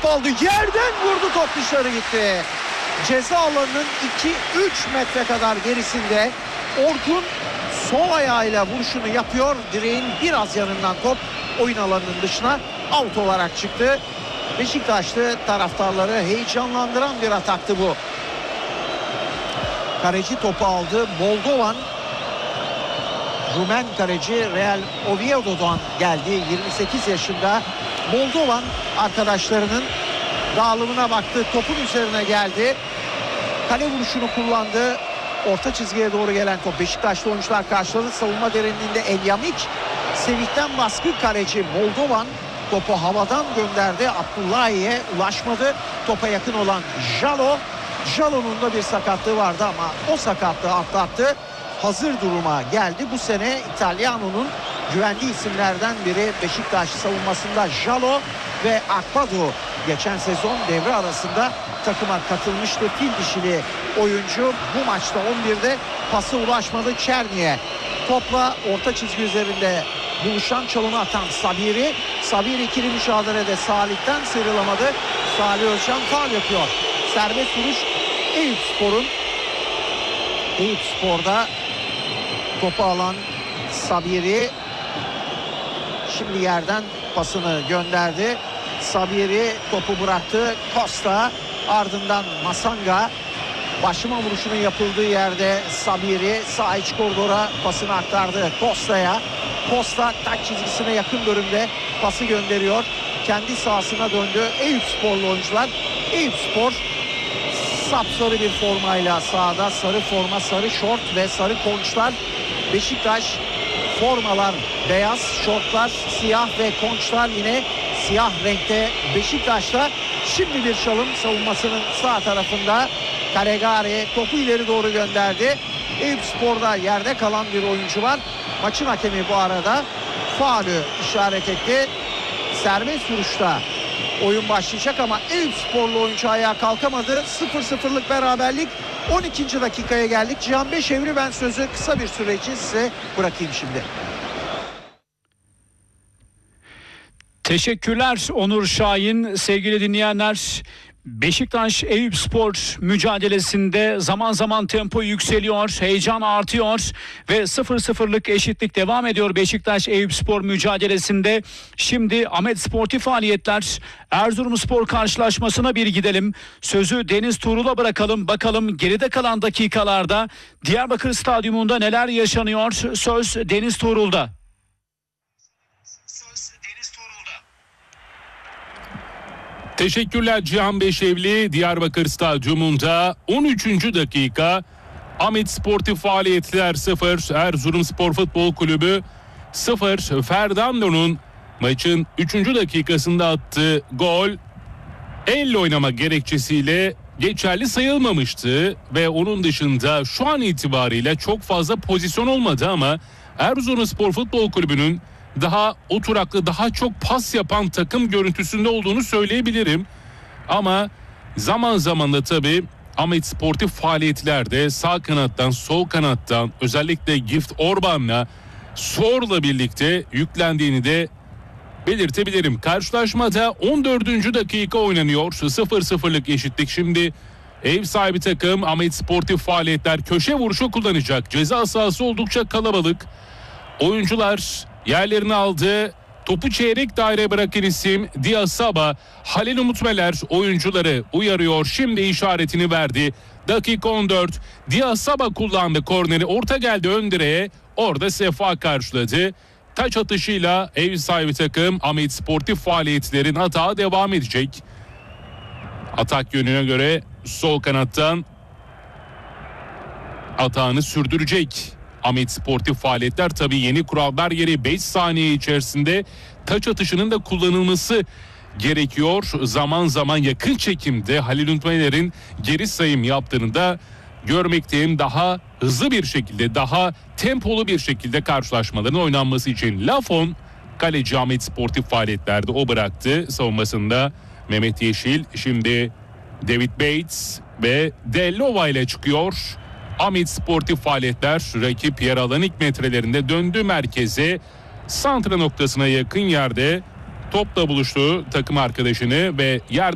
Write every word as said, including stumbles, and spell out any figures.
topu aldı. Yerden vurdu, top dışarı gitti. Ceza alanının iki üç metre kadar gerisinde Orkun sol ayağıyla vuruşunu yapıyor. Direğin biraz yanından top oyun alanının dışına out olarak çıktı. Beşiktaşlı taraftarları heyecanlandıran bir ataktı bu. Kaleci topu aldı. Moldovan, Rumen kaleci Real Oviedo'dan geldi. yirmi sekiz yaşında. Moldovan arkadaşlarının dağılımına baktı. Topun üzerine geldi. Kale vuruşunu kullandı. Orta çizgiye doğru gelen top. Beşiktaşlı oyuncular karşıladı. Savunma derinliğinde Elyamik. Sevih'ten baskı, kaleci Moldovan topu havadan gönderdi. Abdullahi'ye ulaşmadı. Topa yakın olan Jalo. Jalo'nun da bir sakatlığı vardı ama o sakatlığı atlattı. Hazır duruma geldi. Bu sene İtalyano'nun güvendiği isimlerden biri Beşiktaş savunmasında Jalo ve Akpadu. Geçen sezon devre arasında takıma katılmıştı. Fil dişili oyuncu bu maçta on birde pası ulaşmadı Çerni'ye. Topla orta çizgi üzerinde buluşan, çalımı atan Sabiri. Sabiri ikili mücadelede Salih'ten sıyrılamadı. Salih Özcan faul yapıyor. Serbest vuruş Eyüpspor'un. Eyüpspor'da topu alan Sabiri şimdi yerden pasını gönderdi. Sabiri topu bıraktı. Costa, ardından Masanga. Başlama vuruşunun yapıldığı yerde Sabiri sağ iç koridora pasını aktardı Costa'ya. Costa taç çizgisine yakın bölümde pası gönderiyor. Kendi sahasına döndü Eyüpsporlu oyuncular. Eyüpspor sapsarı bir formayla sahada. Sarı forma, sarı şort ve sarı konçlar. Beşiktaş formalar beyaz, şortlar siyah ve konçlar yine siyah renkte Beşiktaş'ta. Şimdi bir çalım savunmasının sağ tarafında. Calegari topu ileri doğru gönderdi. Eyüpspor'da yerde kalan bir oyuncu var. Maçın hakemi bu arada faulü işaret etti. Serbest vuruşta oyun başlayacak ama Eyüpsporlu oyuncu ayağa kalkamadı. sıfır sıfırlık beraberlik. on ikinci dakikaya geldik. Cihan Beşevri, ben sözü kısa bir süre için size bırakayım şimdi. Teşekkürler Onur Şahin. Sevgili dinleyenler, Beşiktaş Eyüpspor mücadelesinde zaman zaman tempo yükseliyor, heyecan artıyor ve sıfır sıfırlık eşitlik devam ediyor Beşiktaş Eyüpspor mücadelesinde. Şimdi Ahmet Sportif Faaliyetler Erzurumspor karşılaşmasına bir gidelim. Sözü Deniz Tuğrul'a bırakalım. Bakalım geride kalan dakikalarda Diyarbakır Stadyumunda neler yaşanıyor? Söz Deniz Tuğrul'da. Teşekkürler Cihan Beşevli. Diyarbakır Stadyumunda on üçüncü dakika. Ahmet Sportif Faaliyetler sıfır, Erzurumspor Futbol Kulübü sıfır. Fernando'nun maçın üçüncü dakikasında attığı gol elle oynama gerekçesiyle geçerli sayılmamıştı ve onun dışında şu an itibariyle çok fazla pozisyon olmadı ama Erzurumspor Futbol Kulübü'nün daha oturaklı, daha çok pas yapan takım görüntüsünde olduğunu söyleyebilirim. Ama zaman zaman da tabii Ahmet Sportif Faaliyetlerde sağ kanattan, sol kanattan özellikle Gift Orban'la Sor'la birlikte yüklendiğini de belirtebilirim. Karşılaşmada on dördüncü dakika oynanıyor. sıfır sıfırlık eşitlik. Şimdi ev sahibi takım Ahmet Sportif Faaliyetler köşe vuruşu kullanacak. Ceza sahası oldukça kalabalık. Oyuncular yerlerini aldı. Topu çeyrek daire bırakan isim Diasaba. Halil Umutmeler oyuncuları uyarıyor. Şimdi işaretini verdi. Dakika on dört. Diasaba kullandı korneri. Orta geldi ön direğe. Orada Sefa karşıladı. Taç atışıyla ev sahibi takım Ahmet Sportif Faaliyetlerin hata devam edecek. Atak yönüne göre sol kanattan atağını sürdürecek Ahmet Sportif Faaliyetler. Tabii yeni kurallar yeri beş saniye içerisinde taç atışının da kullanılması gerekiyor. Zaman zaman yakın çekimde Halil Umutmeler'in geri sayım yaptığını da görmekteyim. Daha hızlı bir şekilde, daha tempolu bir şekilde karşılaşmaların oynanması için. Lafon kaleci Ahmet Sportif Faaliyetler'de o bıraktı. Savunmasında Mehmet Yeşil, şimdi David Bates ve Dellova ile çıkıyor. Ahmet Sportif Faaliyetler rakip yer alan ilk metrelerinde döndü merkeze. Santra noktasına yakın yerde topla buluştu takım arkadaşını ve yer